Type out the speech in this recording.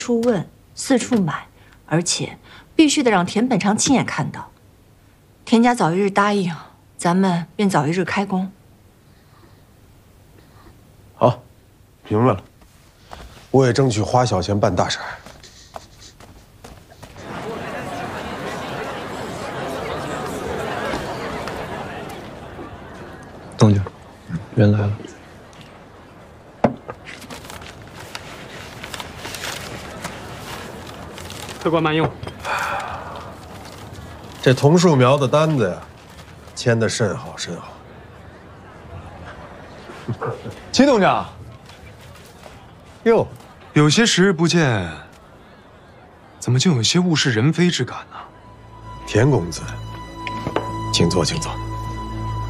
处问，四处买，而且必须得让田本昌亲眼看到。田家早一日答应，咱们便早一日开工。 好，明白了。我也争取花小钱办大事儿。 东家，人来了。 客官慢用。 这桐树苗的单子呀，签得甚好甚好。 齐东家， 哟， 有些时日不见，怎么就有些物是人非之感呢？ 田公子，请坐，请坐。